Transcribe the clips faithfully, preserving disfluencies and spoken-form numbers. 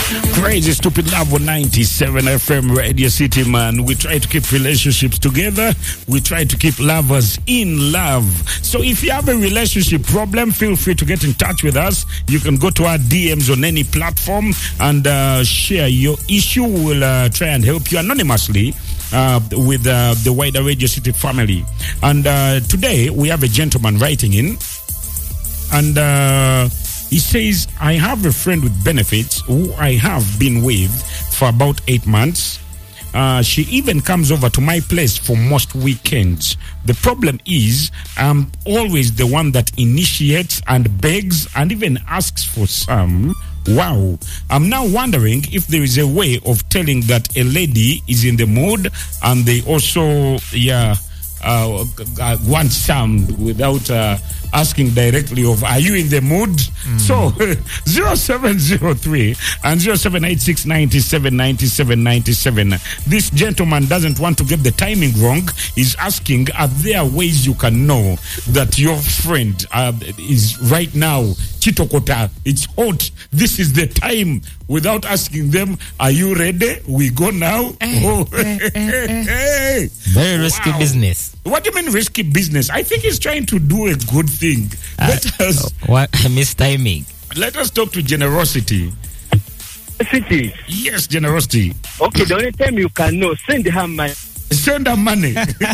Crazy Stupid Love on ninety-seven F M Radio City, man. We try to keep relationships together. We try to keep lovers in love. So if you have a relationship problem, feel free to get in touch with us. You can go to our D Ms on any platform and uh, share your issue. We'll uh, try and help you anonymously uh, with uh, the wider Radio City family. And uh, today we have a gentleman writing in, and uh, he says, I have a friend with benefits who I have been with for about eight months. Uh, she even comes over to my place for most weekends. The problem is, I'm always the one that initiates and begs and even asks for some. Wow. I'm now wondering if there is a way of telling that a lady is in the mood and they also, yeah, uh, want some without uh, asking directly of, are you in the mood? Mm. So zero seven zero three and zero seven eight six nine seven nine seven nine seven. This gentleman doesn't want to get the timing wrong. He's asking, are there ways you can know that your friend uh, is right now chitokota, it's hot, this is the time, without asking them, are you ready? We go now. Hey, oh. hey, hey, hey, hey. Very risky wow. business. What do you mean risky business? I think he's trying to do a good thing. Uh, let us what mistiming. Let us talk to Generosity. City. Yes, Generosity. Okay, the only time you can know, send her money. Send her money.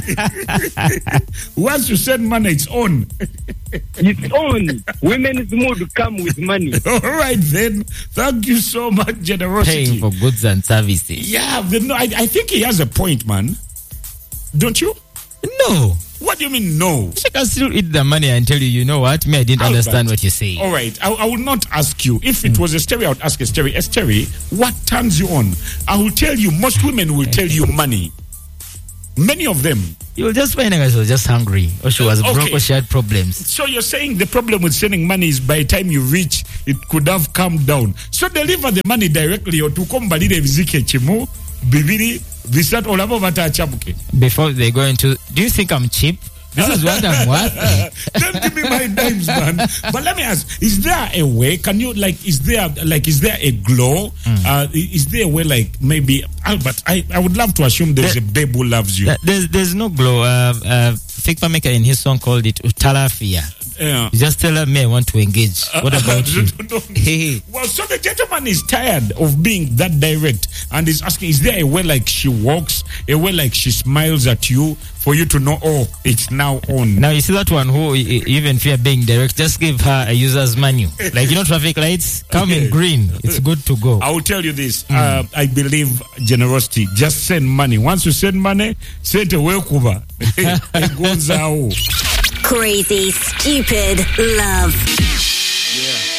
Once you send money, it's on. It's on. Women's mood come with money. All right, then. Thank you so much, Generosity. Paying for goods and services. Yeah, but no, I, I think he has a point, man. Don't you? No. What do you mean, no? She can still eat the money and tell you, you know what? Me, I didn't Albert, understand what you say. All right. I, I will not ask you. If it mm. was Esteri, I would ask Esteri. Esteri, what turns you on? I will tell you, most women will tell you money. Many of them. You will just find out she was just hungry, or she was okay. broke, or she had problems. So you're saying the problem with sending money is by the time you reach, it could have come down. So deliver the money directly, or to come balide vizike chimo, bibiri, visat olabo vata chabuke. Before they go into, do you think I'm cheap? This is what I'm worth. Don't give me my dimes, man. But let me ask: is there a way? Can you like? Is there like? Is there a glow? Mm. Uh, is there a way? Like maybe Albert? I, I would love to assume there's there, a babe who loves you. There's there's no glow. Uh, uh, Fake Maker in his song called it Utalafia. Yeah. You just tell her, me, I want to engage. Uh, what about you? Hey. Well, so the gentleman is tired of being that direct and is asking, is there a way like she walks, a way like she smiles at you for you to know, oh, it's now on? Now, you see that one who, even if you're being direct, just give her a user's manual. Like, you know, traffic lights, come okay. in green. It's good to go. I will tell you this. Mm. Uh, I believe Generosity. Just send money. Once you send money, send a welcome. It goes out. Crazy, stupid love. Yeah.